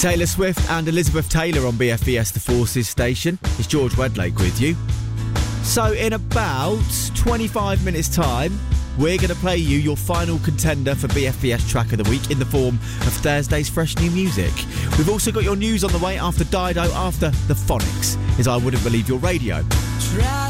Taylor Swift and Elizabeth Taylor on BFBS The Forces station. It's George Wedlake with you. So in about 25 minutes time, we're going to play you your final contender for BFBS Track of the Week in the form of Thursday's fresh new music. We've also got your news on the way after Dido, after the Phonics, as I Wouldn't Believe Your Radio. Try